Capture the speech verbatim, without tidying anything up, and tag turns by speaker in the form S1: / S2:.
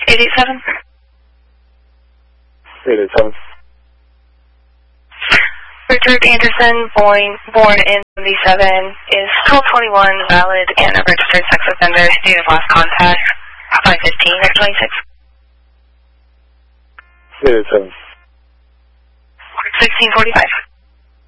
S1: eight eight seven.
S2: eight eight seven.
S1: Richard Anderson, born, born in seventy-seven, is twelve twenty-one, valid, and a registered sex offender. Date of last contact, five fifteen of twenty-six.
S2: eight eight seven.
S1: sixteen forty-five.